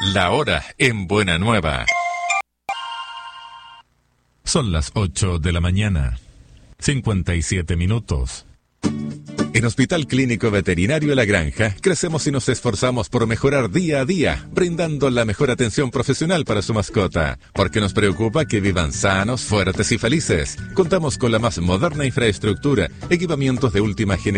La hora en Buena Nueva. Son las 8 de la mañana. 57 minutos. En Hospital Clínico Veterinario La Granja, crecemos y nos esforzamos por mejorar día a día, brindando la mejor atención profesional para su mascota, porque nos preocupa que vivan sanos, fuertes y felices. Contamos con la más moderna infraestructura, equipamientos de última generación